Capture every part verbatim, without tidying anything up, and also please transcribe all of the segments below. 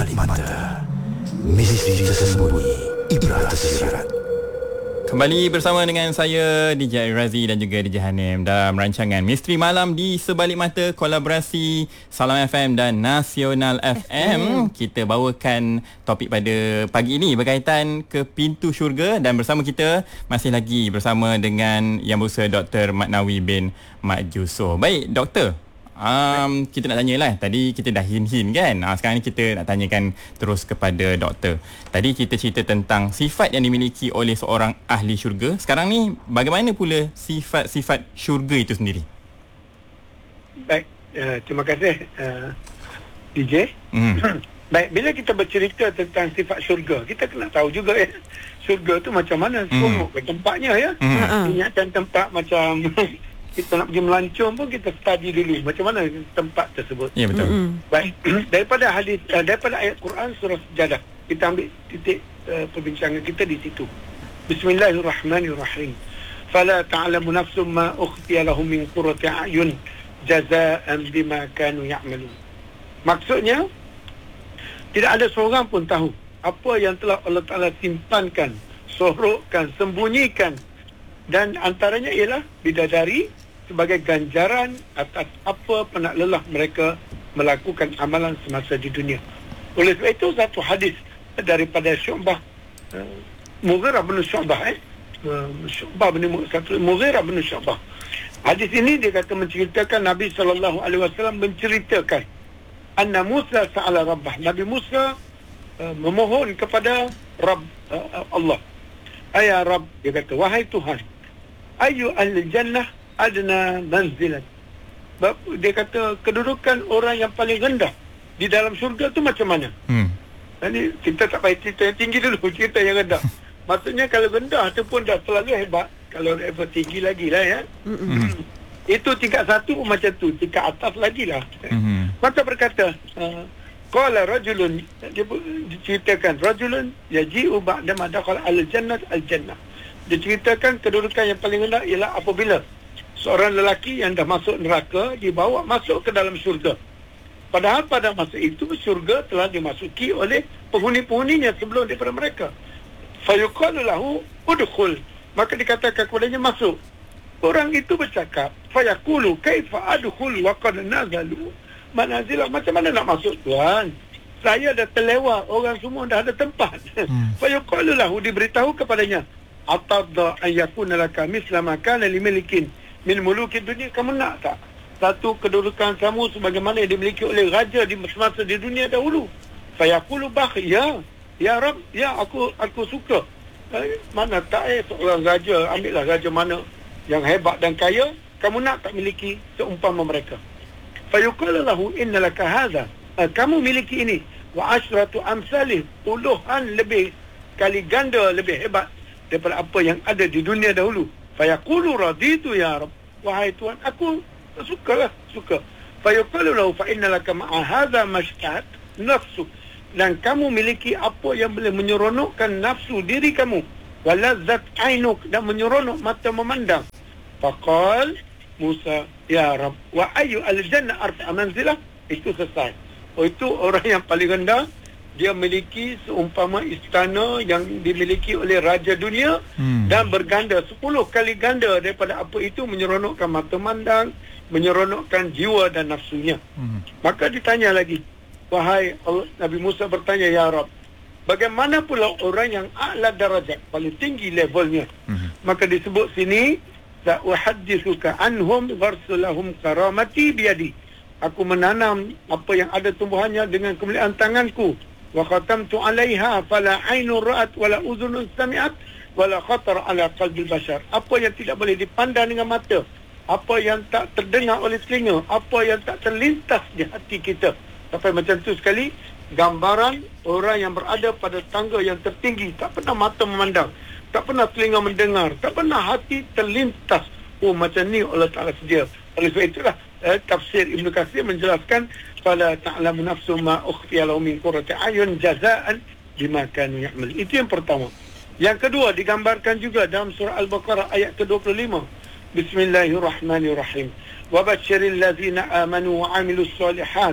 Sebalik Mata, misteri tersembunyi, ibrah tersirat. Kembali bersama dengan saya D J Razi dan juga D J Hanim dalam rancangan Misteri Malam di Sebalik Mata, kolaborasi Salam F M dan Nasional F M. Kita bawakan topik pada pagi ini berkaitan ke pintu syurga, dan bersama kita masih lagi bersama dengan Yang Berusaha Doktor Mat Nawi bin Mat Yusof. Baik doktor, Um, kita nak tanyalah, tadi kita dah hint-hint kan. uh, Sekarang ni kita nak tanyakan terus kepada doktor. Tadi kita cerita tentang sifat yang dimiliki oleh seorang ahli syurga. Sekarang ni bagaimana pula sifat-sifat syurga itu sendiri? Baik, uh, terima kasih uh, D J. mm. Baik, bila kita bercerita tentang sifat syurga, kita kena tahu juga ya, syurga tu macam mana, semua mm. tempatnya ya. mm. Ingatkan tempat macam kita nak pergi melancong pun kita study dulu macam mana tempat tersebut. Ya, betul. Mm-hmm. Baik, daripada hadis uh, daripada ayat Quran surah Sajadah, kita ambil titik uh, perbincangan kita di situ. Bismillahirrahmanirrahim. Fala ta'lamu nafsum ma ukhfiya lahum min qurrati a'yun jazaa'an bima kanu ya'malun. Maksudnya, tidak ada seorang pun tahu apa yang telah Allah Ta'ala simpankan, sorokkan, sembunyikan, dan antaranya ialah bidadari sebagai ganjaran atas apa penat lelah mereka melakukan amalan semasa di dunia. Oleh sebab itu, satu hadis daripada Syu'bah, uh, Mughirah bin Syu'bah, eh? Uh, Syu'bah bin Mughirah bin Syu'bah. Hadis ini dia kata menceritakan Nabi sallallahu alaihi wasallam menceritakan anna Musa sa'ala Rabbah. Nabi Musa uh, memohon kepada Rabb uh, Allah. Ayah Rabb, dia kata, wahai Tuhan, ayu al-jannah adna manzilat. Dia kata kedudukan orang yang paling rendah di dalam syurga tu macam mana? Hmm. Jadi kita tak payah cerita yang tinggi dulu, cerita yang rendah. Maksudnya kalau rendah tu pun dah terlalu hebat, kalau level tinggi lagi lah ya. Hmm. Itu tingkat satu pun macam tu, tingkat atas lagi lah. Hmm. Maka berkata, qala rajulun, dia diceritakan rajulun yaji'u ba'da ma dakhala al-jannah al-jannah. Diceritakan kedudukan yang paling rendah ialah apabila seorang lelaki yang dah masuk neraka dibawa masuk ke dalam syurga. Padahal pada masa itu syurga telah dimasuki oleh penghuni-penghuninya sebelum daripada mereka. Fayuqalu lahu udkhul, maka dikatakan kepadanya masuk. Orang itu bercakap, fayaqulu kaifa adkhul wa qad nazalu manazila. Macam mana nak masuk Tuhan? Saya dah terlewat, orang semua dah ada tempat. Hmm. Fayuqalu lahu, diberitahu kepadanya, atadda an yakuna laka misla ma kana limilikin min muluki dunia. Kamu nak tak satu kedudukan kamu sebagaimana yang dimiliki oleh raja di semasa di dunia dahulu? Fayaqulu bah, ya ya Rab, ya aku aku suka. Eh, mana tak eh seorang raja, ambillah raja mana yang hebat dan kaya, kamu nak tak miliki seumpama mereka? Fayuqalu lahu innalaka hadha, eh, kamu miliki ini, wa asyratu amsalih, puluhan lebih kali ganda lebih hebat daripada apa yang ada di dunia dahulu. Fayaqulu raditu ya Rabb, wahai Tuhan, aku sukalah, suka. Fayaqulu lahu fa innalaka ma'a hadha mashtahat nafsu, dan kamu miliki apa yang boleh menyeronokkan nafsu diri kamu, walazzat ainuk, dan menyeronok mata memandang. Faqal Musa, ya Rabb, wa ayu al-jannah arfa'a manzilah. Itu selesai. Oh, itu orang yang paling rendah, dia memiliki seumpama istana yang dimiliki oleh raja dunia, hmm. dan berganda sepuluh kali ganda daripada apa itu, menyeronokkan mata mandang, menyeronokkan jiwa dan nafsunya. Hmm. Maka ditanya lagi, wahai Allah, Nabi Musa bertanya, ya Rabb, bagaimana pula orang yang a'la darajat, paling tinggi levelnya? Hmm. Maka disebut sini, sa'uhaddithuka anhum gharsulahum karamati biyadi. Aku menanam apa yang ada tumbuhannya dengan kemuliaan tanganku. Wa khatamtu 'alaiha fala 'ainun ra'at wala udhunun sami'at wala khatar 'ala qalbil bashar. Apa yang tidak boleh dipandang dengan mata, apa yang tak terdengar oleh telinga, apa yang tak terlintas di hati kita. Sampai macam tu sekali, gambaran orang yang berada pada tangga yang tertinggi, tak pernah mata memandang, tak pernah telinga mendengar, tak pernah hati terlintas. Oh, macam ni Allah Ta'ala sedia. Oleh sebab itulah eh, tafsir Ibn Katsir menjelaskan, fala ta'lamu nafsu ma ukhfiya lahum min qurrati a'yun jazaa'an bima kanu ya'mal. Itu yang pertama. Yang kedua, digambarkan juga dalam surah Al-Baqarah ayat ke dua puluh lima. Bismillahirrahmanirrahim. Wa basyiril ladzina amanu wa 'amilus solihat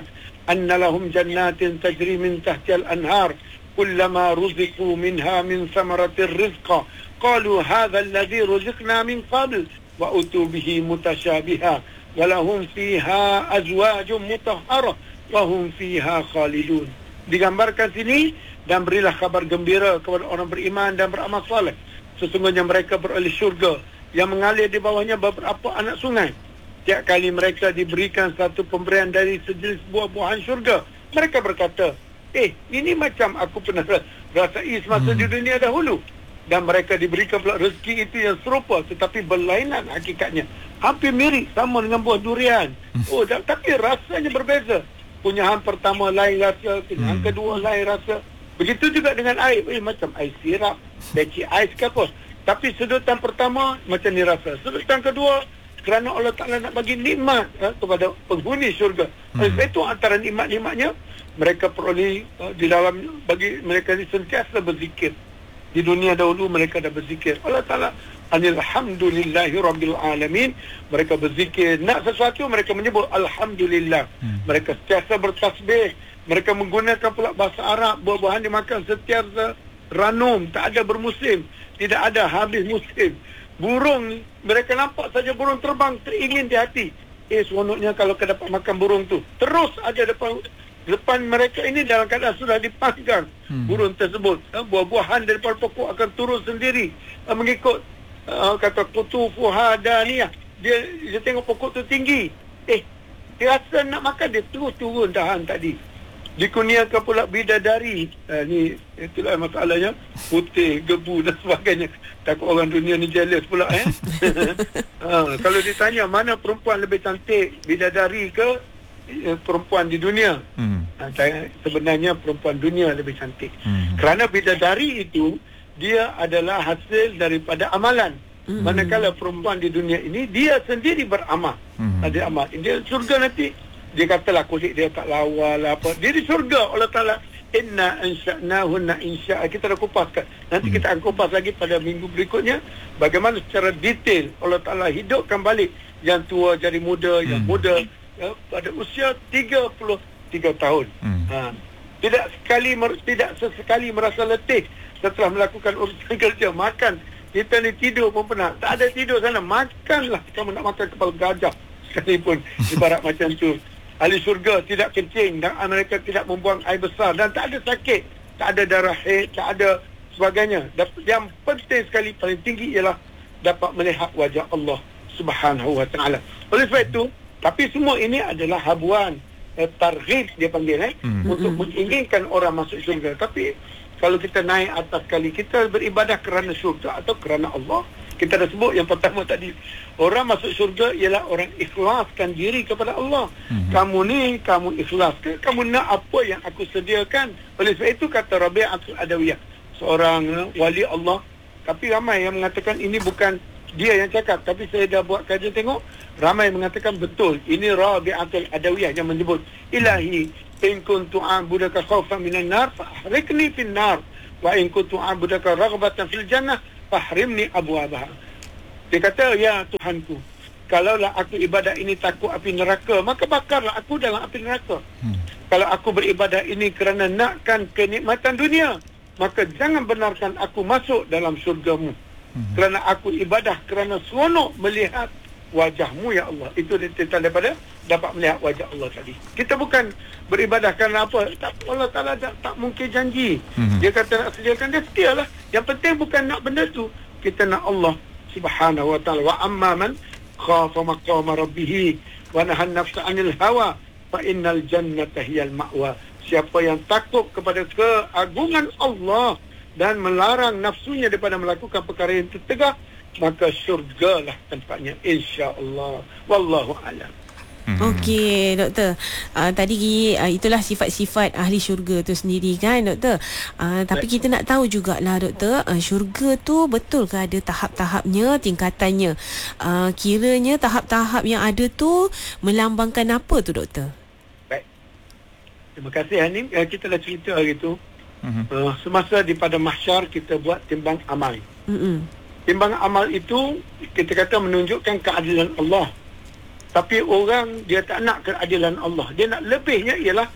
anna lahum jannatin tajri min tahtiha al-anhar kullama ruziqu minha min thamaratir rizqa qalu hadha alladhi ruziqna min qabl wa utu bihi mutasyabiha wa lahum fiha azwajun mutahharah wa hum fiha khalidun. Digambarkan sini, dan berilah kabar gembira kepada orang beriman dan beramal soleh. Sesungguhnya mereka beroleh syurga yang mengalir di bawahnya beberapa anak sungai. Tiap kali mereka diberikan satu pemberian dari sejenis buah-buahan syurga, mereka berkata, eh, ini macam aku pernah rasai semasa hmm. di dunia dahulu. Dan mereka diberikan pula rezeki itu yang serupa tetapi berlainan hakikatnya. Hampir mirip sama dengan buah durian. Oh, dan, tapi rasanya berbeza. Punyahan pertama lain rasa, punyahan hmm. kedua lain rasa. Begitu juga dengan air. Eh, macam air sirap, beci ais ke apa. Tapi sedutan pertama macam ni rasa. Sedutan kedua, kerana Allah Ta'ala nak bagi nikmat eh, kepada penghuni syurga. Hmm. Oleh itu antara nikmat-nikmatnya, mereka peroleh uh, di dalam, bagi mereka ini sentiasa berzikir. Di dunia dahulu mereka dah berzikir. Allah Ta'ala, alhamdulillahi rabbil alamin. Mereka berzikir. Nak sesuatu, mereka menyebut Alhamdulillah. Hmm. Mereka sentiasa bertasbih. Mereka menggunakan pula bahasa Arab. Buah-buahan dimakan sentiasa ranum. Tak ada bermusim. Tidak ada habis musim. Burung, mereka nampak saja burung terbang, teringin di hati. Eh, seronoknya kalau kita dapat makan burung tu. Terus ada depan depan mereka ini dalam keadaan sudah dipanggang hmm. burung tersebut. Ha, buah-buahan daripada pokok akan turun sendiri. Ha, mengikut uh, kata kutufu hadaniyah. Dia dia tengok pokok tu tinggi. Eh, dia rasa nak makan, dia terus turun dahan tadi. Dikurniakan pula bidadari. Ha, ni itulah masalahnya. Putih, gebu dan sebagainya. Takut orang dunia ni jealous pula eh. ha, kalau ditanya mana perempuan lebih cantik, bidadari ke eh, perempuan di dunia? Hmm. Ha, saya, sebenarnya perempuan dunia lebih cantik. Hmm. Kerana bidadari itu dia adalah hasil daripada amalan. Hmm. Manakala perempuan di dunia ini dia sendiri beramal. Hmm. Ada amal. Dia surga nanti. Dia katalah kulit dia tak lawa lah apa. Dia di surga Allah Ta'ala. Inna ansha'nahunna insya'a. Kita dah kupaskan. Nanti hmm. kita akan kupas lagi pada minggu berikutnya. Bagaimana secara detail Allah Ta'ala hidupkan balik yang tua jadi muda, hmm. yang muda ya, pada usia tiga puluh tiga tahun. Hmm. Ha. Tidak sekali tidak sesekali merasa letih setelah melakukan urusan kerja. Makan. Kita ni tidur pun penat. Tak ada tidur sana. Makanlah. Kamu nak makan kepala gajah sekalipun. Ibarat macam tu. Ahli syurga tidak kencing dan mereka tidak membuang air besar dan tak ada sakit, tak ada darah haid, tak ada sebagainya. Yang penting sekali paling tinggi ialah dapat melihat wajah Allah Subhanahu wa taala. Oleh sebab itu, tapi semua ini adalah habuan eh, targhib dia panggil eh hmm. untuk menginginkan orang masuk syurga. Tapi kalau kita naik atas sekali, kita beribadah kerana syurga atau kerana Allah. Kita dah sebut yang pertama tadi, orang masuk syurga ialah orang ikhlaskan diri kepada Allah. Hmm. Kamu ni, kamu ikhlas ke? Kamu nak apa yang aku sediakan? Oleh sebab itu kata Rabi'atul Adawiyah, seorang wali Allah. Tapi ramai yang mengatakan ini bukan dia yang cakap, tapi saya dah buat kajian tengok, ramai mengatakan betul. Ini Rabi'atul Adawiyah yang menyebut, Ilahi, in kuntu a'budaka khawfan minan nar, fa'ahrikni fin nar. Wa in kuntu a'budaka raghbatan fil jannah, fahrimni abwabaha. Dia kata, ya Tuhanku, kalaulah aku ibadah ini takut api neraka, maka bakarlah aku dalam api neraka. Hmm. Kalau aku beribadah ini kerana nakkan kenikmatan dunia, maka jangan benarkan aku masuk dalam syurgamu. Hmm. Kerana aku ibadah kerana seronok melihat wajahmu ya Allah. Itu tentang daripada dapat melihat wajah Allah tadi. Kita bukan beribadah kerana apa. Tak, Allah Ta'ala tak, tak mungkin janji. Mm-hmm. Dia kata nak sediakan, dia sedialah. Yang penting bukan nak benda tu. Kita nak Allah Subhanahu wa ta'ala. Wa amma man khafa maqama rabbih wa nahan nafsa 'anil hawa fa innal jannata hiyal ma'wa. Siapa yang takut kepada keagungan Allah dan melarang nafsunya daripada melakukan perkara yang tertegah, maka syurgalah tempatnya, insya-Allah. Wallahu a'lam. Hmm. Okey, doktor. Uh, tadi uh, itulah sifat-sifat ahli syurga tu sendiri kan, doktor. Uh, tapi kita nak tahu jugalah, doktor, uh, syurga tu betul ke ada tahap-tahapnya, tingkatannya? Uh, kiranya tahap-tahap yang ada tu melambangkan apa tu, doktor? Baik. Terima kasih Hanim. Uh, kita dah cerita hari tu. Uh-huh. Uh, semasa di pada mahsyar kita buat timbang amal. Uh-huh. Timbang amal itu kita kata menunjukkan keadilan Allah. Tapi orang dia tak nak keadilan Allah. Dia nak lebihnya ialah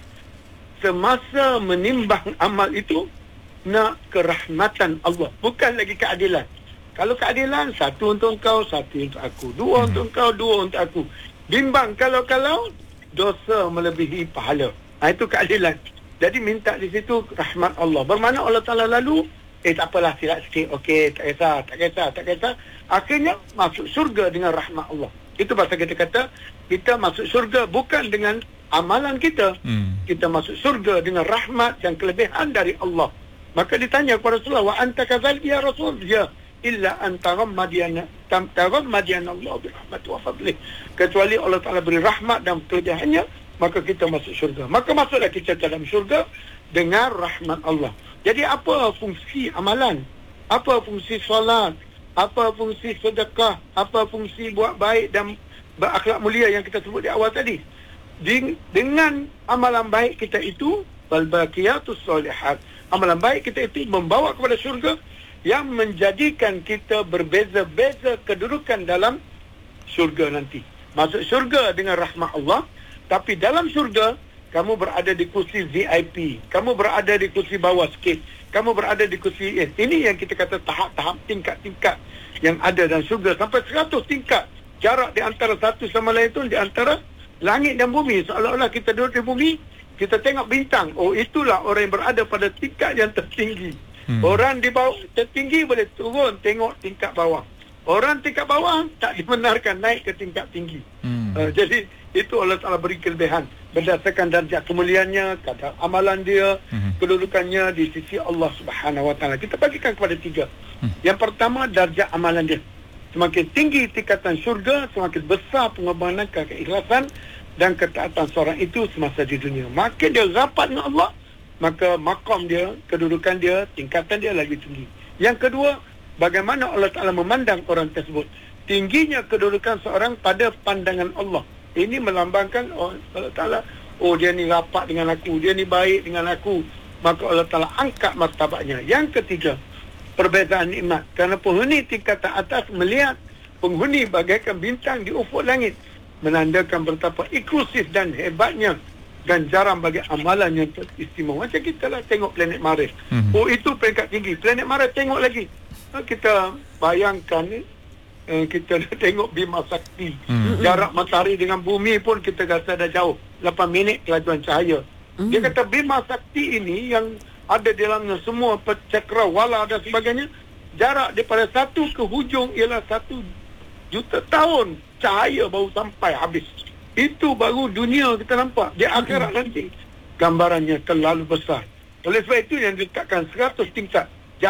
semasa menimbang amal itu nak kerahmatan Allah, bukan lagi keadilan. Kalau keadilan, satu untuk engkau, satu untuk aku, dua untuk engkau, dua untuk aku. Bimbang kalau-kalau dosa melebihi pahala. Ha, itu keadilan. Jadi minta di situ rahmat Allah. Bermakna Allah Ta'ala lalu, eh tak apalah, silap sikit, okey, tak kisah, tak kisah, tak kisah. Akhirnya masuk syurga dengan rahmat Allah. Itu pasal kita kata, kita masuk syurga bukan dengan amalan kita. Hmm. Kita masuk syurga dengan rahmat dan kelebihan dari Allah. Maka ditanya kepada Rasulullah, wa anta kadzalik ya Rasul? Ya, illa anta rammadiyana tam tarammadiyana Allah bi rahmat wa fadlih. Kecuali Allah Taala beri rahmat dan kelebihannya, maka kita masuk syurga. Maka masuklah kita dalam syurga dengan rahmat Allah. Jadi apa fungsi amalan? Apa fungsi solat? Apa fungsi sedekah? Apa fungsi buat baik dan berakhlak mulia yang kita sebut di awal tadi? Dengan amalan baik kita itu, wal baqiyatus shalihat, amalan baik kita itu membawa kepada syurga yang menjadikan kita berbeza-beza kedudukan dalam syurga nanti. Masuk syurga dengan rahmat Allah, tapi dalam syurga kamu berada di kursi V I P, kamu berada di kursi bawah sikit, kamu berada di kursi eh, ini yang kita kata tahap-tahap, tingkat-tingkat yang ada dalam syurga, sampai seratus tingkat. Jarak di antara satu sama lain itu di antara langit dan bumi. Seolah-olah kita duduk di bumi, kita tengok bintang. Oh, itulah orang yang berada pada tingkat yang tertinggi. Hmm. Orang di bawah tertinggi boleh turun tengok tingkat bawah. Orang tingkat bawah tak dibenarkan naik ke tingkat tinggi. Hmm. Uh, jadi itu Allah Ta'ala beri kelebihan berdasarkan darjah kemuliaannya, kadar amalan dia, hmm. kedudukannya di sisi Allah Subhanahu Wa Ta'ala. Kita bagikan kepada tiga. Hmm. Yang pertama, darjah amalan dia. Semakin tinggi tingkatan syurga, semakin besar pengorbanan, keikhlasan dan ketaatan seorang itu semasa di dunia. Makin dia rapat dengan Allah, maka maqam dia, kedudukan dia, tingkatan dia lagi tinggi. Yang kedua, bagaimana Allah Ta'ala memandang orang tersebut. Tingginya kedudukan seorang pada pandangan Allah. Ini melambangkan oh, Allah Ta'ala, oh dia ni rapat dengan aku, dia ni baik dengan aku. Maka Allah Ta'ala angkat martabatnya. Yang ketiga, perbezaan nikmat. Kerana penghuni tingkatan atas melihat penghuni bagaikan bintang di ufuk langit, menandakan betapa inklusif dan hebatnya dan jarang bagi amalan yang teristimewa. Macam kita lah tengok planet Mars. Mm-hmm. Oh, itu peringkat tinggi. Planet Mars tengok lagi. Kita bayangkan ni, kita tengok Bima Sakti. Mm-hmm. Jarak matahari dengan bumi pun kita rasa dah jauh. lapan minit kelajuan cahaya. Mm-hmm. Dia kata Bima Sakti ini yang ada di dalamnya semua cakrawala dan sebagainya, jarak daripada satu ke hujung ialah satu juta tahun cahaya baru sampai habis. Itu baru dunia kita nampak. Di akhirat nanti gambarannya terlalu besar. Oleh sebab itu yang diletakkan seratus tingkat.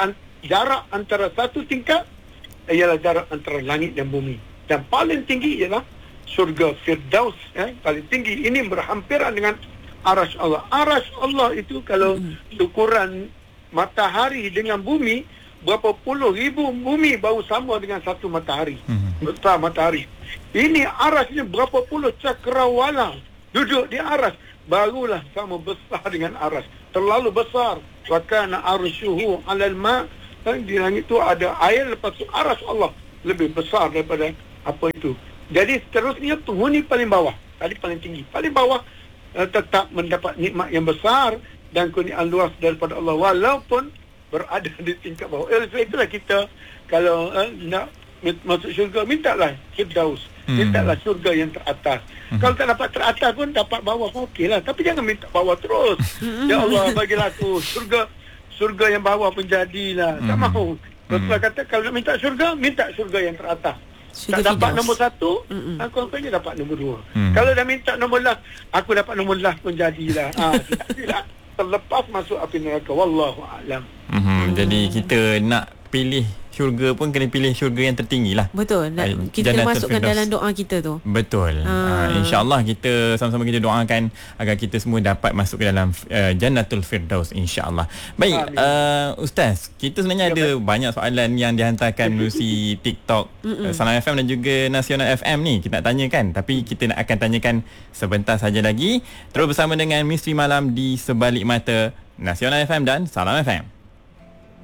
Jarak antara satu tingkat ialah jarak antara langit dan bumi. Dan paling tinggi ialah syurga Firdaus. Eh? Paling tinggi ini berhampiran dengan Arash Allah. Arash Allah itu kalau ukuran matahari dengan bumi, berapa puluh ribu bumi baru sama dengan satu matahari. Besar matahari. Ini arasnya berapa puluh cakrawala duduk di aras, barulah sama besar dengan aras. Terlalu besar. Wa kana arsyuhu 'alal ma'. Di langit itu ada air, lepas tu aras Allah lebih besar daripada apa itu. Jadi seterusnya penghuni paling bawah, tadi paling tinggi, paling bawah uh, tetap mendapat nikmat yang besar dan kurniaan luas daripada Allah walaupun berada di tingkat bawah. Oleh sebab itulah kita kalau uh, nak masuk syurga, mintalah Firdaus, hmm. mintalah syurga yang teratas. Hmm. Kalau tak dapat teratas pun dapat bawah pun okeylah, tapi jangan minta bawah terus. Ya Allah, bagilah aku syurga, syurga yang bawah pun jadilah. Hmm. Tak mahu. Rasulullah hmm. kata kalau nak minta syurga, minta syurga yang teratas. Syurga tak dapat Firdaus. Nombor satu, hmm. aku akhirnya dapat nombor dua. Hmm. Kalau dah minta nombor last, aku dapat nombor last pun jadilah. Ah, tidak terlepas masuk api neraka. Wallahu a'lam. Hmm. Hmm. Jadi kita nak pilih syurga pun kena pilih syurga yang tertinggi lah. Betul. Nak, kita masukkan dalam doa kita tu. Betul. Ha. Ha, InsyaAllah kita sama-sama kita doakan agar kita semua dapat masuk ke dalam uh, Jannatul Firdaus insyaAllah. Baik, uh, Ustaz, kita sebenarnya ya, ada baik. banyak soalan yang dihantarkan melalui TikTok uh, Salam F M dan juga Nasional F M ni. Kita nak tanyakan, tapi kita nak akan tanyakan sebentar saja lagi. Terus bersama dengan Misteri Malam di Sebalik Mata Nasional F M dan Salam F M.